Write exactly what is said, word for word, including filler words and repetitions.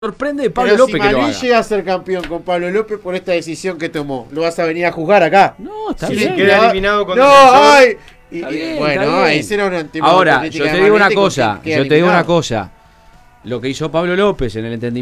sorprende de Pablo Pero López si que lo Malí haga. llega a ser campeón con Pablo López por esta decisión que tomó, ¿lo vas a venir a juzgar acá? No, está Sí, bien. queda no, eliminado con No, Defensor. ay. Y, Está y, bien, bueno, está bien. ahí será un tema Ahora, de yo política te digo una permanente con cosa, quien queda yo te digo una eliminado. cosa. Lo que hizo Pablo López en el entendimiento